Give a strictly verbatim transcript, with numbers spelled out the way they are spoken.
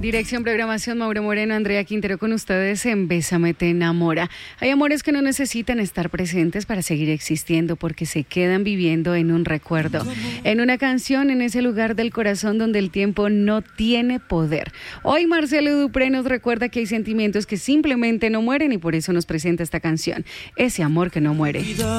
Dirección, programación, Mauro Moreno, Andrea Quintero con ustedes en Bésame te enamora. Hay amores que no necesitan estar presentes para seguir existiendo porque se quedan viviendo en un recuerdo, en una canción, en ese lugar del corazón donde el tiempo no tiene poder. Hoy Marcelo Dupré nos recuerda que hay sentimientos que simplemente no mueren y por eso nos presenta esta canción, Ese amor que no muere.